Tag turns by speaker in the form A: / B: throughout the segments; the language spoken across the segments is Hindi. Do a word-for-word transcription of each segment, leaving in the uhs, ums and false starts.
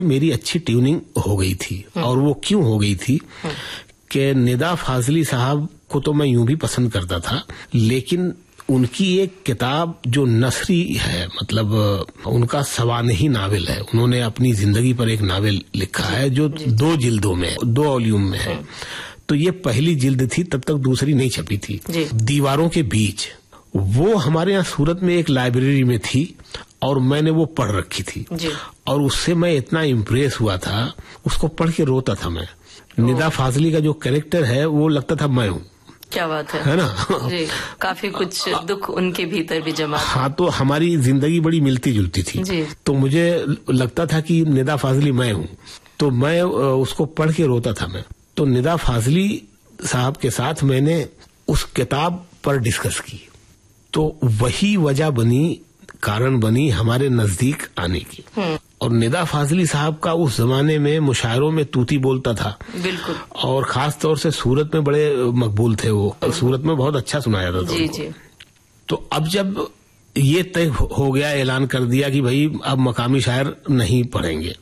A: मेरी अच्छी ट्यूनिंग हो गई थी। और वो क्यों हो गई थी कि निदा फाजली साहब को तो मैं यूं भी पसंद करता था, लेकिन उनकी एक किताब जो नसरी है, मतलब उनका सवानही नावल है, उन्होंने अपनी जिंदगी पर एक नावल लिखा है जो दो जिल्दों में, दो वॉल्यूम में है। तो ये पहली जिल्द थी, तब तक दूसरी नहीं छपी थी, दीवारों के बीच। वो हमारे यहाँ सूरत में एक लाइब्रेरी में थी और मैंने वो पढ़ रखी थी और उससे मैं इतना इम्प्रेस हुआ था, उसको पढ़ के रोता था मैं। निदा फाजली का जो कैरेक्टर है वो लगता था मैं हूँ।
B: क्या बात है,
A: है ना?
B: जी, काफी कुछ दुख उनके भीतर भी जमा।
A: हाँ, तो हमारी जिंदगी बड़ी मिलती जुलती थी जी। तो मुझे लगता था कि निदा फाजली मैं हूँ, तो मैं उसको पढ़ के रोता था मैं। तो निदा फाजली साहब के साथ मैंने उस किताब पर डिस्कस की, तो वही वजह बनी, कारण बनी हमारे नजदीक आने की। और निदा फाजली साहब का उस जमाने में मुशायरों में तूती बोलता था, बिल्कुल, और खास तौर से सूरत में बड़े मकबूल थे वो, सूरत में बहुत अच्छा सुनाया था। जी, जी। तो अब जब ये तय हो गया, ऐलान कर दिया कि भाई अब मकामी शायर नहीं पढ़ेंगे,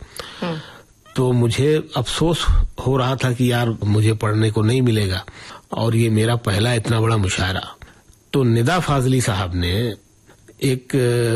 A: तो मुझे अफसोस हो रहा था कि यार मुझे पढ़ने को नहीं मिलेगा, और ये मेरा पहला इतना बड़ा मुशायरा। तो निदा फाजली साहब ने, एक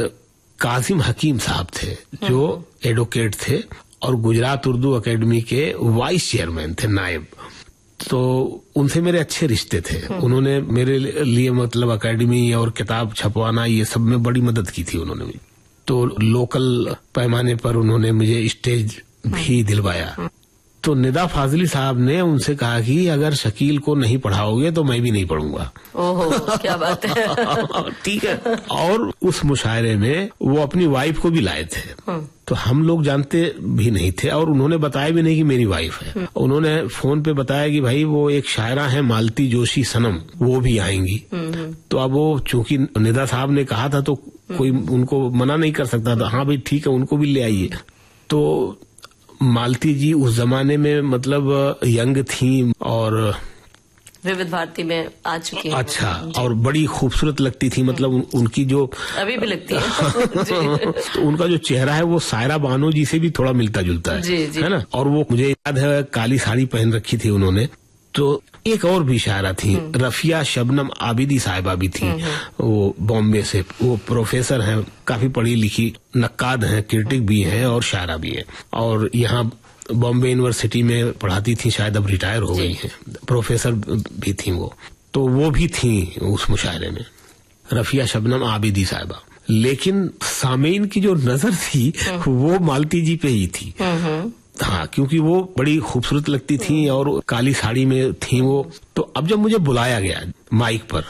A: कासिम हकीम साहब थे जो एडवोकेट थे और गुजरात उर्दू एकेडमी के वाइस चेयरमैन थे, नायब, तो उनसे मेरे अच्छे रिश्ते थे। उन्होंने मेरे लिए मतलब एकेडमी और किताब छपवाना ये सब में बड़ी मदद की थी उन्होंने भी। तो लोकल पैमाने पर उन्होंने मुझे स्टेज भी दिलवाया। तो निदा फाजली साहब ने उनसे कहा कि अगर शकील को नहीं पढ़ाओगे तो मैं भी नहीं पढ़ूंगा।
B: ओहो, क्या बात है।
A: ठीक है। और उस मुशायरे में वो अपनी वाइफ को भी लाए थे, तो हम लोग जानते भी नहीं थे और उन्होंने बताया भी नहीं कि मेरी वाइफ है। उन्होंने फोन पे बताया कि भाई वो एक शायरा है मालती जोशी सनम, वो भी आएंगी। तो अब वो चूंकि निदा साहब ने कहा था तो कोई उनको मना नहीं कर सकता था, हाँ भाई ठीक है उनको भी ले आइए। तो मालती जी उस जमाने में मतलब यंग थी और
B: विविध भारती में आ चुकी हैं।
A: अच्छा, और बड़ी खूबसूरत लगती थी, मतलब उन, उनकी जो
B: अभी भी लगती है।
A: तो उनका जो चेहरा है वो सायरा बानो जी से भी थोड़ा मिलता जुलता है, जी, जी। है ना? और वो मुझे याद है काली साड़ी पहन रखी थी उन्होंने। तो एक और भी शायरा थी, रफिया शबनम आबिदी साहिबा भी थी, वो बॉम्बे से, वो प्रोफेसर हैं, काफी पढ़ी लिखी नक्काद हैं, क्रिटिक भी हैं और शायरा भी है, और यहाँ बॉम्बे यूनिवर्सिटी में पढ़ाती थी, शायद अब रिटायर हो गई हैं, प्रोफेसर भी थी वो। तो वो भी थी उस मुशायरे में, रफिया शबनम आबिदी साहिबा। लेकिन सामीन की जो नजर थी वो मालती जी पे ही थी। हाँ, क्योंकि वो बड़ी खूबसूरत लगती थी और काली साड़ी में थी वो। तो अब जब मुझे बुलाया गया माइक पर,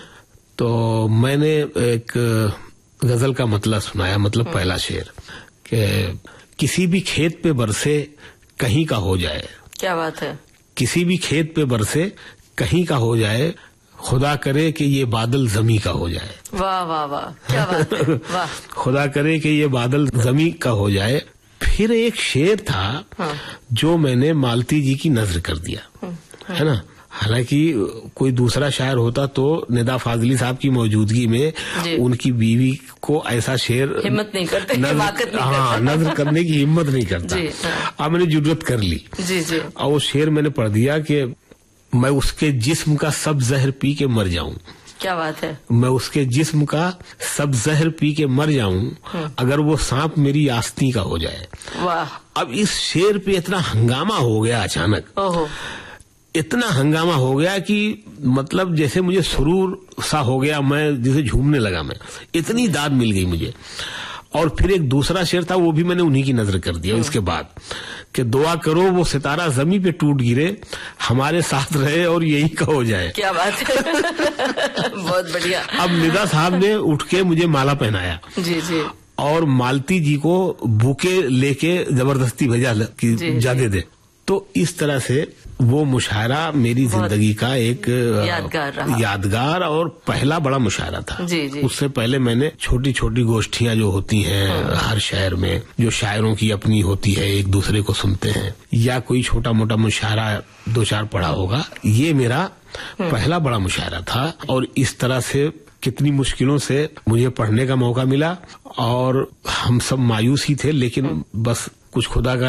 A: तो मैंने एक गजल का मतलब सुनाया, मतलब पहला शेर कि किसी भी खेत पे बरसे कहीं का हो जाए।
B: क्या बात है।
A: किसी भी खेत पे बरसे कहीं का हो जाए, खुदा करे कि ये बादल जमी का हो जाए।
B: वाह वाह वाह, क्या बात है, वाह।
A: खुदा करे कि ये बादल जमी का हो जाए। फिर एक शेर था, हाँ, जो मैंने मालती जी की नजर कर दिया, हाँ, है ना? हालांकि कोई दूसरा शायर होता तो निदा फाजली साहब की मौजूदगी में उनकी बीवी को ऐसा शेर
B: हिम्मत नहीं करते,
A: नजर, हाँ, नजर करने की हिम्मत नहीं करता।
B: हाँ।
A: अब मैंने जुर्रत कर ली जी, जी। और वो शेर मैंने पढ़ दिया कि मैं उसके जिस्म का सब जहर पी के मर जाऊं।
B: क्या बात है।
A: मैं उसके जिस्म का सब जहर पी के मर जाऊं अगर वो सांप मेरी आस्तीन का हो जाए।
B: वाह।
A: अब इस शेर पे इतना हंगामा हो गया अचानक,
B: ओहो,
A: इतना हंगामा हो गया कि मतलब जैसे मुझे सुरूर सा हो गया, मैं जैसे झूमने लगा, मैं इतनी दाद मिल गई मुझे। और फिर एक दूसरा शेर था, वो भी मैंने उन्हीं की नजर कर दिया इसके बाद, कि दुआ करो वो सितारा जमी पे टूट गिरे, हमारे साथ रहे और यही का हो जाए।
B: क्या बात है। बहुत बढ़िया।
A: अब निदा साहब ने उठ के मुझे माला पहनाया, जी जी, और मालती जी को बुके लेके जबरदस्ती भेजा कि जा दे दे। तो इस तरह से वो मुशायरा मेरी जिंदगी का एक
B: यादगार रहा,
A: यादगार और पहला बड़ा मुशायरा था।
B: जी जी।
A: उससे पहले मैंने छोटी छोटी गोष्ठियां जो होती हैं, हाँ, हर शहर में जो शायरों की अपनी होती है, एक दूसरे को सुनते हैं, या कोई छोटा मोटा मुशायरा दो चार पढ़ा होगा, ये मेरा पहला बड़ा मुशायरा था। और इस तरह से कितनी मुश्किलों से मुझे पढ़ने का मौका मिला और हम सब मायूस ही थे, लेकिन बस कुछ खुदा का